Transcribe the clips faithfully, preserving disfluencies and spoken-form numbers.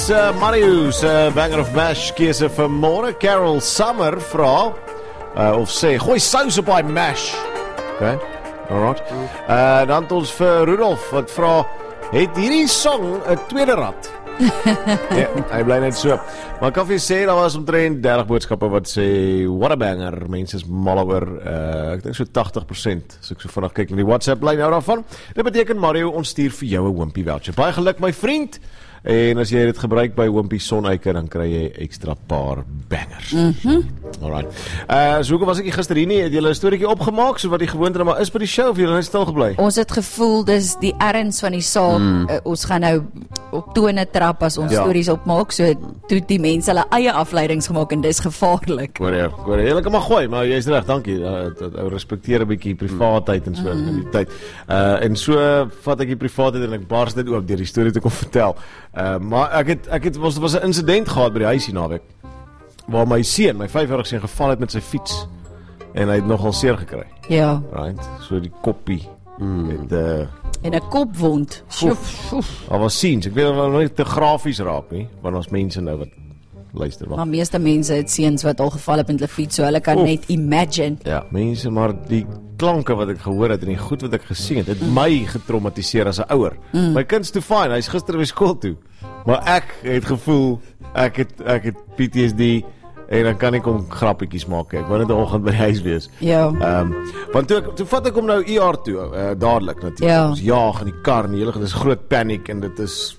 Dis uh, Marius uh, Banger of Mash keuse vir môre. Carol Summer vra uh, of sê gooi sous op daai mash. Okay. Alright. Uh, dan het ons vir Rudolf wat vra het hierdie song 'n tweede rad? Ja, hy bly net so. Maar kan vir sê daar was omtrent dertig boodskappe wat sê what a banger. Mense is mal oor uh, ek dink so tagtig persent as ek so vinnig kyk na die WhatsApp lyn nou daarvan. Dit beteken Mario ons stuur vir jou 'n Wimpy voucher. Baie geluk my vriend. En as jy dit gebruik by Wimpy Sonneike, dan kry jy ekstra paar bangers. Mhm. Alright. Uh, so hoekom was ek gister hier nie? Het julle 'n storieetjie opgemaak so wat die gewoonte maar is by die show of julle net stil gebly? Ons het gevoel dis die erns van die saak. Mm. Uh, ons gaan nou op tone trap as ons ja. stories opmaak. So toe die mense hulle eie afleidings gemaak en dis gevaarlik. Hoor jy, hoor jy, julle kan maar gooi, maar jy's reg, dankie. Uh, Ou respekteer 'n bietjie privaatheid en so mm. in die tyd. Uh, en so vat ek die privaatheid en ek bars dit oop deur die storie te kom vertel. Uh, maar ek het ek het was was 'n insident gehad by die huis hier naweek waar my seun, my vyfjarige seun geval het met sy fiets en hy het nogal seer gekry. Ja. Right. So die koppie mm. het uh, en 'n kopwond. Sjoef. Al was scenes. Ek weet dat nou nie te grafies raak nie, want ons mense nou wat luister maar. Maar meeste mense het seuns wat al geval het met hulle fiets, so hulle kan Oef. net imagine. Ja, mense, maar die klanke wat ek gehoor het en die goed wat ek gesien het, het mm. my getraumatiseer as 'n ouer. Mm. My kind's toe fine, hy's gister by skool toe. Maar ek het gevoel ek het ek het P T S D en dan kan ek hom grappietjies maak. Ek wou net 'n oggend by die huis wees. Ja. Ehm um, want toe ek, toe vat ek hom nou E R toe, uh, dadelik natuurlik. Ja. Ons jaag in die kar en die hele dis groot paniek en dit is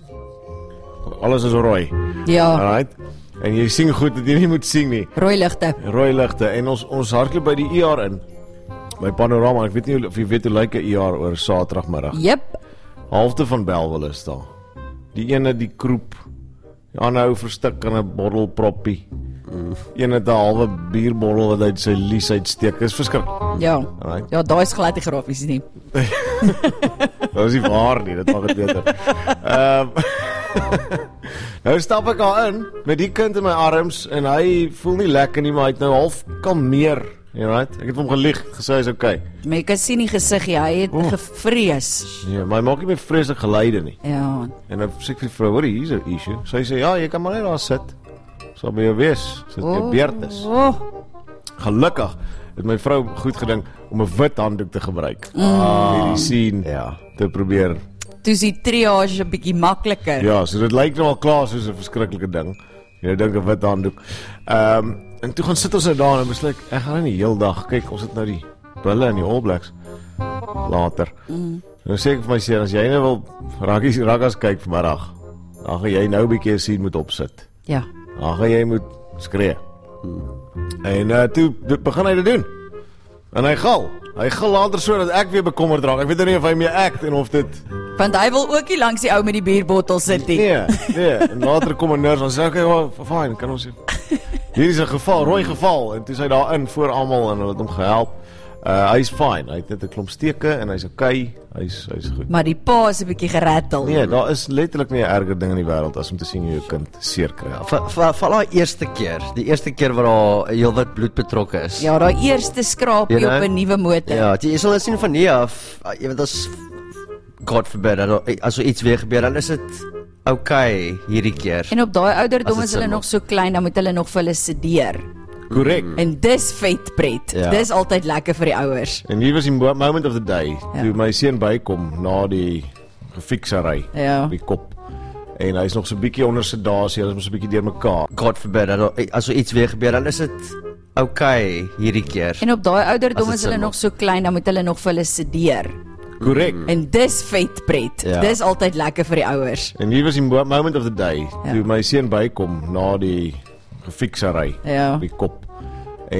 alles is rooi. Ja. Alright. En jy sien goed dat jy nie moet sien nie. Rooi ligte. Rooi ligte en ons ons hardloop by die E R in. My panorama, ek weet nie of jy weet hoe lyk 'n E R oor Saterdagmiddag. Jep. Halfte van Bellville is daar. Die ene die kroep, die ander hou verstik in 'n bottel proppie. Mm. Een het 'n halwe bierbottel wat uit sy lies uitsteek. Dis verskriklik. Ja. Right. Ja, daai is glad nie grafies nie. Dat is nie waar nie, dit maak dit beter. Ehm Nou stap ek daar in met die kind in my arms en hy voel nie lekker nie, maar hy het nou half kalmeer. You right? Ek het hom gelieg, gesê hy's okay. Maar jy kan sien die gesig, hy het oh. gevrees. Ja, maar hy maak nie meer vreeslik geluide nie. Ja. En dan sê ek vir die vrou, hoor, hier's 'n issue. Sy sê, ja, jy kan maar net daar sit. Sal by jou wees, as dit oh. jou beurt is. Oh. Gelukkig het my vrou goed gedink om 'n wit handdoek te gebruik. Mm. Hierdie scene ja. te probeer. Toe is die triage 'n bietjie makliker. Ja, so dit lyk nou al klaar soos 'n verskriklike ding. Jy dink 'n wit handdoek. Ehm um, en toe gaan sit ons nou daar en besluit ek gaan nie die hele dag kyk, ons het nou die bulle en die All Blacks later. Mm. Nou sê ek vir my seun, as jy nou wil ruggies ruggas kyk vanmiddag, dan gaan jy nou 'n bietjie sien moet opsit. Ja. Dan gaan jy moet skree. Mm. En uh, toe begin hy dit doen. En hy gal. Hy gal later so dat ek weer bekommerd raak. Ek weet nie of hy mee act en of dit want hy wil ook nie langs die ou met die bierbottel sit nie. Nee, nee. En later kom 'n nurse en sê okay, well, fine, kan ons hier is 'n geval, rooi geval en toe is hy daar in voor almal en hulle het hom gehelp. Uh hy's fine. Hy het net 'n klomp steke en hy's okay. Hy's hy's goed. Maar die pa is 'n bietjie gerattel. Nee, daar is letterlik nie 'n erger ding in die wêreld as om te sien hoe jou kind seer kry. Val daai eerste keer, die eerste keer waar daar heelwat bloed betrokke is. Ja, daai eerste skraapie you know? op 'n nuwe motor. Ja, jy sal sien van nie af, jy weet as God forbid, as so iets weer gebeur, dan is dit okay hierdie keer. En op daai ouderdom is hulle nog so klein, dan moet hulle nog vir hulle sedeer. Korrek. En dis vetpret. Ja. Dis altyd lekker vir die ouers. En hier was die moment of the day, ja. toe my seun bykom na die gefiksery ja. op die kop. En hy's nog so 'n bietjie onder sedasie, hy's mos so 'n bietjie deurmekaar. God forbid, as so iets weer gebeur, dan is dit okay hierdie keer. En op daai ouderdom is hulle nog so klein, dan moet hulle nog vir hulle sedeer. Korrek. En dis vetpret. Ja. Dis altyd lekker vir die ouers. En hier was die moment of the day, ja. toe my seun bykom na die gefiksery ja. op die kop.